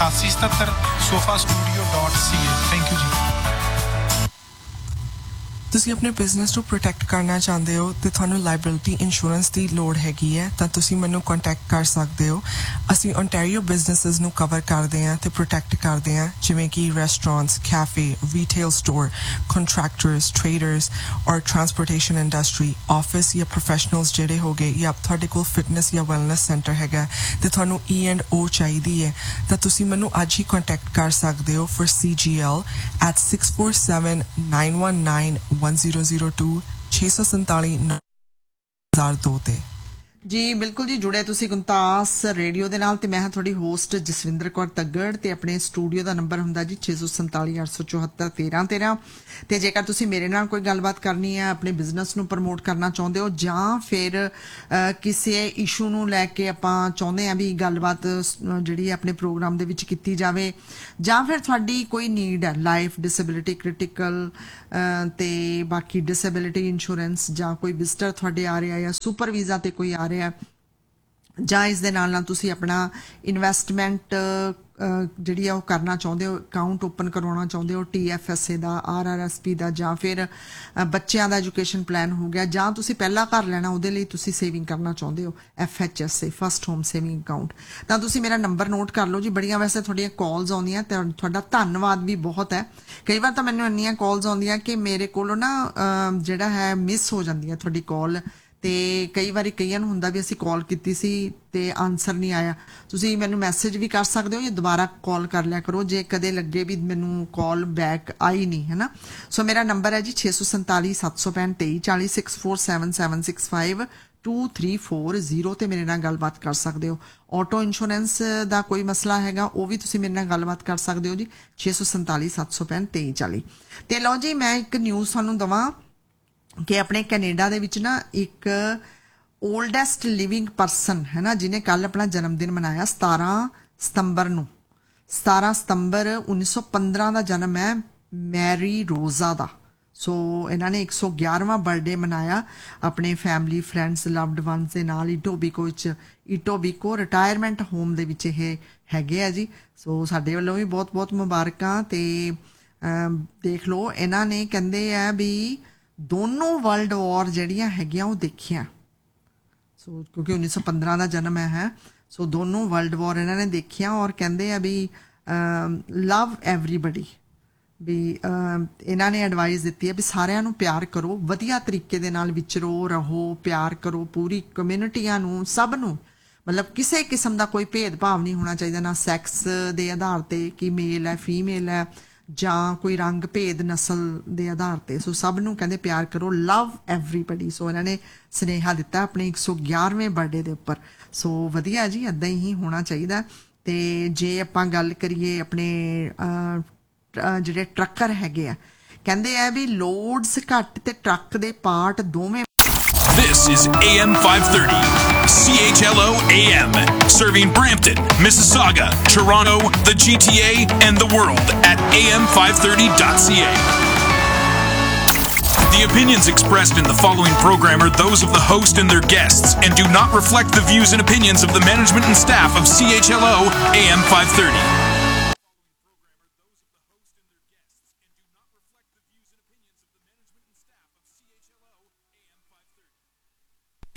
8877 sofastudio.ca। Thank you जी। ਤੁਸੀਂ ਆਪਣੇ business ਨੂੰ ਪ੍ਰੋਟੈਕਟ ਕਰਨਾ ਚਾਹੁੰਦੇ ਹੋ ਤੇ ਤੁਹਾਨੂੰ ਲਾਇਬਿਲਿਟੀ ਇੰਸ਼ੋਰੈਂਸ ਦੀ ਲੋੜ ਹੈਗੀ ਹੈ ਤਾਂ ਤੁਸੀਂ ਮੈਨੂੰ ਕੰਟੈਕਟ ਕਰ ਸਕਦੇ ਹੋ। ਅਸੀਂ ਓਨਟਾਰੀਓ ਬਿਜ਼ਨੈਸਸ ਨੂੰ ਕਵਰ ਕਰਦੇ ਹਾਂ ਤੇ ਪ੍ਰੋਟੈਕਟ ਕਰਦੇ ਹਾਂ, ਜਿਵੇਂ ਕਿ restaurants, cafe, retail store, contractors, traders ਔਰ ਟਰਾਂਸਪੋਰਟੇਸ਼ਨ ਇੰਡਸਟਰੀ, ਆਫਿਸ ਜਾਂ ਪ੍ਰੋਫੈਸ਼ਨਲਸ ਜਿਹੜੇ ਹੋ ਗਏ, ਜਾਂ ਤੁਹਾਡੇ ਕੋਲ ਫਿਟਨੈਸ ਜਾਂ ਵੈਲਨੈਸ ਸੈਂਟਰ ਹੈਗਾ ਤੇ ਤੁਹਾਨੂੰ E&O ਚਾਹੀਦੀ ਹੈ ਤਾਂ ਤੁਸੀਂ ਮੈਨੂੰ ਅੱਜ ਹੀ ਕੰਟੈਕਟ ਕਰ ਸਕਦੇ ਹੋ for CGL at 647-919-1002 647-9002 ਤੇ। ਜੀ ਬਿਲਕੁਲ ਜੀ, ਜੁੜੇ ਤੁਸੀਂ ਗੁੰਤਾਸ ਰੇਡੀਓ ਦੇ ਨਾਲ ਤੇ ਮੈਂ ਹਾਂ ਤੁਹਾਡੀ ਹੋਸਟ ਜਸਵਿੰਦਰ ਕੌਰ ਤੱਗੜ ਤੇ ਆਪਣੇ ਸਟੂਡੀਓ ਦਾ ਨੰਬਰ ਹੁੰਦਾ ਜੀ 647-874-1313 ਤੇ ਜੇਕਰ ਤੁਸੀਂ ਮੇਰੇ ਨਾਲ ਕੋਈ ਗੱਲਬਾਤ ਕਰਨੀ ਹੈ, ਆਪਣੇ ਬਿਜ਼ਨਸ ਨੂੰ ਪ੍ਰਮੋਟ ਕਰਨਾ ਚਾਹੁੰਦੇ ਹੋ ਜਾਂ ਫਿਰ ਕਿਸੇ ਇਸ਼ੂ ਨੂੰ ਲੈ ਕੇ ਆਪਾਂ ਚਾਹੁੰਦੇ ਹਾਂ ਵੀ ਗੱਲਬਾਤ ਜਿਹੜੀ ਆਪਣੇ ਪ੍ਰੋਗਰਾਮ ਦੇ ਵਿੱਚ ਕੀਤੀ ਜਾਵੇ, ਜਾਂ ਫਿਰ ਤੁਹਾਡੀ ਕੋਈ ਨੀਡ ਹੈ ਲਾਈਫ ਡਿਸੇਬਿਲਿਟੀ ਕ੍ਰਿਟੀਕਲ ਤੇ ਬਾਕੀ ਡਿਸੇਬਿਲਿਟੀ ਇੰਸ਼ੋਰੈਂਸ, ਜਾਂ ਕੋਈ ਵਿਜ਼ਟਰ ਤੁਹਾਡੇ ਆ ਰਿਹਾ ਜਾਂ ਸੁਪਰ ਵੀਜ਼ਾ ਤੇ ਕੋਈ ਆ ਰਿਹਾ, ਜਾਂ ਇਸ ਦੇ ਨਾਲ ਨਾਲ ਤੁਸੀਂ ਆਪਣਾ ਇਨਵੈਸਟਮੈਂਟ ਜਿਹੜੀ ਆ ਉਹ ਕਰਨਾ ਚਾਹੁੰਦੇ ਹੋ, ਅਕਾਊਂਟ ਓਪਨ ਕਰਵਾਉਣਾ ਚਾਹੁੰਦੇ ਹੋ TFSA ਦਾ, RRSP ਦਾ, ਜਾਂ ਫਿਰ ਬੱਚਿਆਂ ਦਾ ਐਜੂਕੇਸ਼ਨ ਪਲਾਨ ਹੋ ਗਿਆ, ਜਾਂ ਤੁਸੀਂ ਪਹਿਲਾ ਘਰ ਲੈਣਾ ਉਹਦੇ ਲਈ ਤੁਸੀਂ ਸੇਵਿੰਗ ਕਰਨਾ ਚਾਹੁੰਦੇ ਹੋ FHSA first home saving account, ਤਾਂ ਤੁਸੀਂ ਮੇਰਾ ਨੰਬਰ ਨੋਟ ਕਰ ਲਓ ਜੀ। ਬੜੀਆਂ ਵੈਸੇ ਤੁਹਾਡੀਆਂ ਕਾਲਸ ਆਉਂਦੀਆਂ ਤੇ ਤੁਹਾਡਾ ਧੰਨਵਾਦ ਵੀ ਬਹੁਤ ਹੈ। ਕਈ ਵਾਰ ਤਾਂ ਮੈਨੂੰ ਇੰਨੀਆਂ ਕਾਲਸ ਆਉਂਦੀਆਂ ਕਿ ਮੇਰੇ ਕੋਲੋਂ ਨਾ ਜਿਹੜਾ ਹੈ ਮਿਸ ਹੋ ਜਾਂਦੀ ਹੈ ਤੁਹਾਡੀ ਕਾਲ, ਤੇ ਕਈ ਵਾਰੀ ਕਈਆਂ ਨੂੰ ਹੁੰਦਾ ਵੀ ਅਸੀਂ ਕਾਲ ਕੀਤੀ ਸੀ ਤੇ ਆਨਸਰ ਨਹੀਂ ਆਇਆ। ਤੁਸੀਂ ਮੈਨੂੰ ਮੈਸੇਜ ਵੀ ਕਰ ਸਕਦੇ ਹੋ ਜਾਂ ਦੁਬਾਰਾ ਕਾਲ ਕਰ ਲਿਆ ਕਰੋ ਜੇ ਕਦੇ ਲੱਗੇ ਵੀ ਮੈਨੂੰ ਕਾਲ ਬੈਕ ਆਈ ਨਹੀਂ, ਹੈ ਨਾ। ਸੋ ਮੇਰਾ ਨੰਬਰ ਹੈ ਜੀ 647-765-2340 647-765-2340 ਤੇ ਮੇਰੇ ਨਾਲ ਗੱਲਬਾਤ ਕਰ ਸਕਦੇ ਹੋ। ਆਟੋ ਇੰਸ਼ੋਰੈਂਸ ਦਾ ਕੋਈ ਮਸਲਾ ਹੈਗਾ ਉਹ ਵੀ ਤੁਸੀਂ ਮੇਰੇ ਨਾਲ ਗੱਲਬਾਤ ਕਰ ਸਕਦੇ ਹੋ ਜੀ 647-765-2340 ਤੇ ਲਓ ਜੀ, ਮੈਂ ਇੱਕ ਨਿਊਜ਼ ਤੁਹਾਨੂੰ ਦਵਾਂ ਕਿ ਆਪਣੇ ਕੈਨੇਡਾ ਦੇ ਵਿੱਚ ਨਾ ਇੱਕ ਓਲਡੈਸਟ ਲਿਵਿੰਗ ਪਰਸਨ ਹੈ ਨਾ, ਜਿਹਨੇ ਕੱਲ ਆਪਣਾ ਜਨਮ ਦਿਨ ਮਨਾਇਆ 17 ਸਤੰਬਰ ਨੂੰ। 17 ਸਤੰਬਰ 1915 ਦਾ ਜਨਮ ਹੈ ਮੈਰੀ ਰੋਜ਼ਾ ਦਾ। ਸੋ ਇਹਨਾਂ ਨੇ 111ਵਾਂ ਬਰਥਡੇ ਮਨਾਇਆ ਆਪਣੇ ਫੈਮਿਲੀ, ਫਰੈਂਡਸ, ਲਵਡ ਵਨਸ ਦੇ ਨਾਲ ਇਟੋਬੀਕੋ ਰਿਟਾਇਰਮੈਂਟ ਹੋਮ ਦੇ ਵਿੱਚ ਇਹ ਹੈਗੇ ਆ ਜੀ। ਸੋ ਸਾਡੇ ਵੱਲੋਂ ਵੀ ਬਹੁਤ ਬਹੁਤ ਮੁਬਾਰਕਾਂ। ਤੇ ਦੇਖ ਲਓ, ਇਹਨਾਂ ਨੇ ਕਹਿੰਦੇ ਆ ਵੀ ਦੋਨੋਂ ਵਰਲਡ ਵਾਰ ਜਿਹੜੀਆਂ ਹੈਗੀਆਂ ਉਹ ਦੇਖੀਆਂ। ਸੋ ਕਿਉਂਕਿ 1915 ਦਾ ਜਨਮ ਹੈ, ਸੋ ਦੋਨੋਂ ਵਰਲਡ ਵਾਰ ਇਹਨਾਂ ਨੇ ਦੇਖੀਆਂ ਔਰ ਕਹਿੰਦੇ ਆ ਵੀ ਲਵ ਐਵਰੀਬਡੀ, ਵੀ ਇਹਨਾਂ ਨੇ ਐਡਵਾਈਸ ਦਿੱਤੀ ਹੈ ਵੀ ਸਾਰਿਆਂ ਨੂੰ ਪਿਆਰ ਕਰੋ, ਵਧੀਆ ਤਰੀਕੇ ਦੇ ਨਾਲ ਵਿਚਰੋ, ਰਹੋ, ਪਿਆਰ ਕਰੋ, ਪੂਰੀ ਕਮਿਊਨਿਟੀਆਂ ਨੂੰ, ਸਭ ਨੂੰ, ਮਤਲਬ ਕਿਸੇ ਕਿਸਮ ਦਾ ਕੋਈ ਭੇਦਭਾਵ ਨਹੀਂ ਹੋਣਾ ਚਾਹੀਦਾ, ਨਾ ਸੈਕਸ ਦੇ ਆਧਾਰ ਤੇ ਕਿ ਮੇਲ ਹੈ ਫੀਮੇਲ ਹੈ, ਜਾਂ ਕੋਈ ਰੰਗ ਭੇਦ ਨਸਲ ਦੇ ਆਧਾਰ ਤੇ। ਸੋ ਸਭ ਨੂੰ ਕਹਿੰਦੇ ਪਿਆਰ ਕਰੋ, ਲਵ ਐਵਰੀਬਡੀ। ਸੋ ਇਹਨਾਂ ਨੇ ਸੁਨੇਹਾ ਦਿੱਤਾ ਆਪਣੇ 111ਵੇਂ ਬਰਥਡੇ ਦੇ ਉੱਪਰ। ਸੋ ਵਧੀਆ ਜੀ, ਏਦਾਂ ਹੀ ਹੋਣਾ ਚਾਹੀਦਾ। ਤੇ ਜੇ ਆਪਾਂ ਗੱਲ ਕਰੀਏ ਆਪਣੇ ਜਿਹੜੇ ਟਰੱਕਰ ਹੈਗੇ ਆ, ਕਹਿੰਦੇ ਆ ਵੀ ਲੋਡਸ ਘੱਟ ਤੇ ਟਰੱਕ ਦੇ ਪਾਰਟ ਦੋਵੇਂ। This is AM 530, CHLO AM, serving Brampton, Mississauga, Toronto, the GTA, and the world at am530.ca. The opinions expressed in the following program are those of the host and their guests and do not reflect the views and opinions of the management and staff of CHLO AM 530.